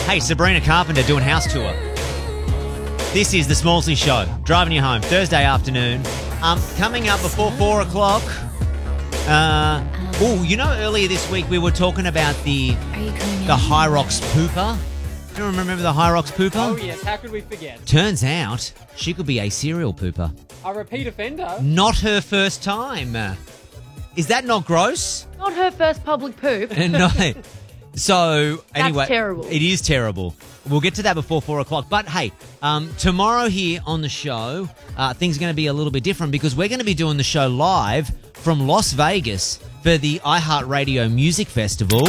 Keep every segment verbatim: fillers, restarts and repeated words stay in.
Hey, Sabrina Carpenter doing house tour. This is the Smallsy Show, driving you home Thursday afternoon. Um, coming up before four o'clock. Uh, oh, you know, earlier this week we were talking about the the Hyrox pooper. Do you remember the Hyrox pooper? Oh yes, how could we forget? Turns out she could be a serial pooper. A repeat offender. Not her first time. Is that not gross? Not her first public poop. No. So, anyway. That's terrible. It is terrible. We'll get to that before four o'clock. But, hey, um, tomorrow here on the show, uh, things are going to be a little bit different because we're going to be doing the show live from Las Vegas for the iHeartRadio Music Festival.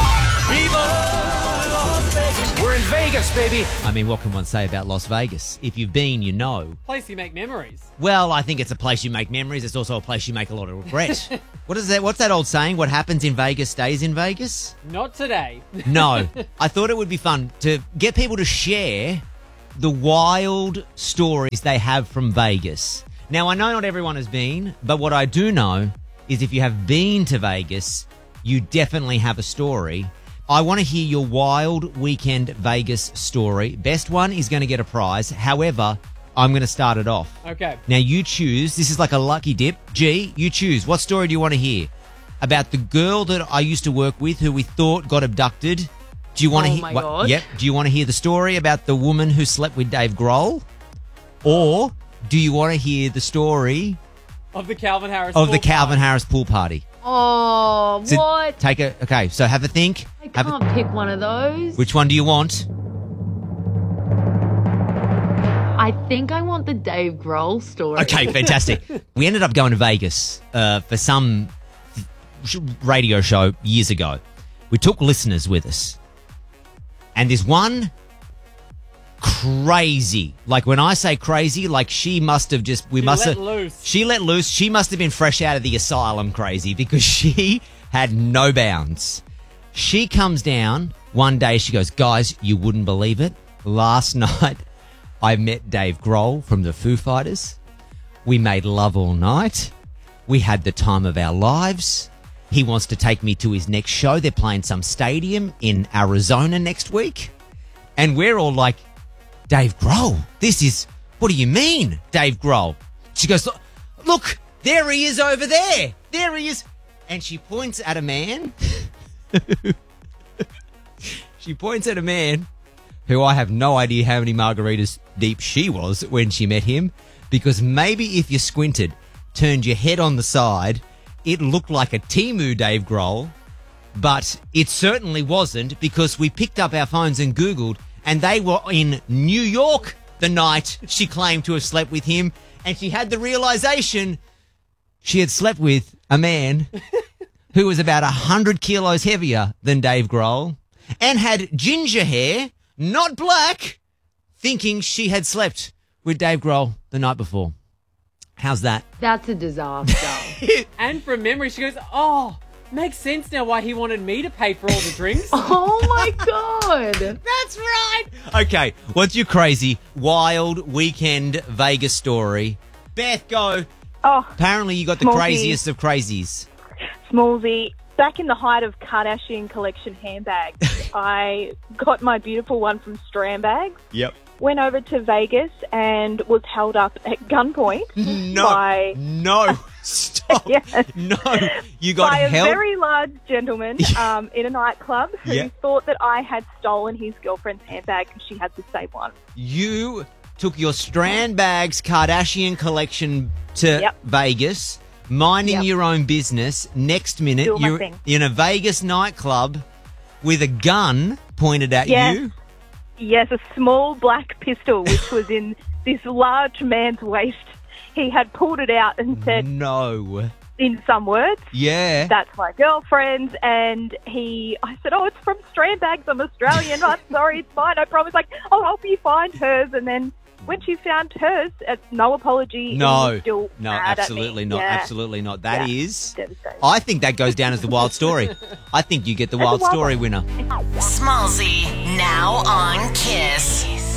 We're in Vegas, baby. I mean, what can one say about Las Vegas? If you've been, you know. Place you make memories. Well, I think it's a place you make memories. It's also a place you make a lot of regret. What is that? What's that old saying? What happens in Vegas stays in Vegas? Not today. No. I thought it would be fun to get people to share the wild stories they have from Vegas. Now, I know not everyone has been, but what I do know is if you have been to Vegas, you definitely have a story. I want to hear your wild weekend Vegas story. Best one is going to get a prize. However, I'm going to start it off. Okay. Now, you choose. This is like a lucky dip. G, you choose. What story do you want to hear? About the girl that I used to work with who we thought got abducted. Do you want to Oh hear? my what- God. Yep. Do you want to hear the story about the woman who slept with Dave Grohl? Or do you want to hear the story Of the Calvin Harris. of the pool Calvin party. Harris pool party? Oh, So what? Take a, okay, so have a think. I Have a- can't pick one of those. which one do you want? I think I want the Dave Grohl story. Okay, fantastic. We ended up going to Vegas uh, for some sh- radio show years ago. We took listeners with us. And there's one crazy, like when I say crazy, like she must have just, we She must let have, loose. she let loose. She must have been fresh out of the asylum crazy because she had no bounds. She comes down one day, she goes, guys, you wouldn't believe it. Last night, I met Dave Grohl from the Foo Fighters. We made love all night. We had the time of our lives. He wants to take me to his next show. They're playing some stadium in Arizona next week. And we're all like, Dave Grohl, this is, what do you mean, Dave Grohl? She goes, look, look, there he is over there. There he is. And she points at a man. She points at a man who I have no idea how many margaritas deep she was when she met him, because maybe if you squinted, turned your head on the side, it looked like a Temu Dave Grohl, but it certainly wasn't, because we picked up our phones and Googled, and they were in New York the night she claimed to have slept with him, and she had the realization she had slept with a man who was about one hundred kilos heavier than Dave Grohl and had ginger hair, not black, thinking she had slept with Dave Grohl the night before. How's that? That's a disaster. And from memory, she goes, oh, makes sense now why he wanted me to pay for all the drinks. Oh my God. That's right. Okay, what's your crazy, wild weekend Vegas story? Beth, go. Oh, Apparently you got the Smallsy. craziest of crazies. Smallsy. Back in the height of Kardashian collection handbags, I got my beautiful one from Strandbags, Yep. went over to Vegas and was held up at gunpoint No. by, No. Stop. Yes. No. You got by a held. very large gentleman um, in a nightclub who Yeah. thought that I had stolen his girlfriend's handbag because she had the same one. You took your Strand Bags Kardashian collection to Yep. Vegas, minding Yep. your own business. Next minute, Doing my you're thing. in a Vegas nightclub with a gun pointed at Yes. you. Yes, a small black pistol which was in this large man's waist. He had pulled it out and said, No. in some words, Yeah. that's my girlfriend's, and he, I said, oh, it's from Strandbags, I'm Australian, I'm sorry, it's fine, I promise, like, I'll help you find hers, and then when she found hers, uh, no apology, he no. was still No, mad absolutely at me. not. Yeah. Absolutely not. That Yeah. is. Devastating. I think that goes down as the wild story. I think you get the That's a wild wild story one. winner. Smallsy, now on Kiss.